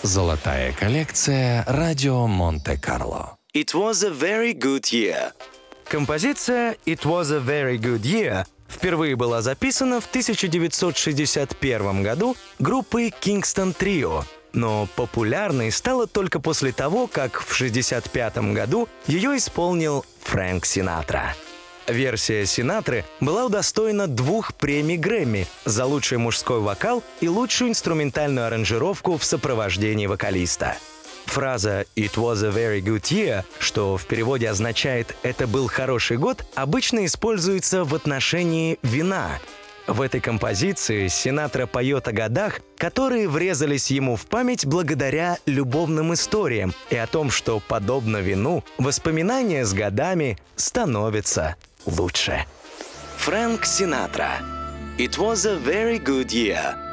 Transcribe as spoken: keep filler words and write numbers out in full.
Золотая коллекция «Радио Монте-Карло». It was a very good year. Композиция «It was a very good year» впервые была записана в тысяча девятьсот шестьдесят первом году группой Kingston Trio, но популярной стала только после того, как в шестьдесят пятом году ее исполнил Фрэнк Синатра. Версия Синатры была удостоена двух премий Грэмми за лучший мужской вокал и лучшую инструментальную аранжировку в сопровождении вокалиста. Фраза «It was a very good year», что в переводе означает «это был хороший год», обычно используется в отношении вина. В этой композиции Синатра поет о годах, которые врезались ему в память благодаря любовным историям, и о том, что, подобно вину, воспоминания с годами становятся лучше. Фрэнк Синатра. It was a very good year.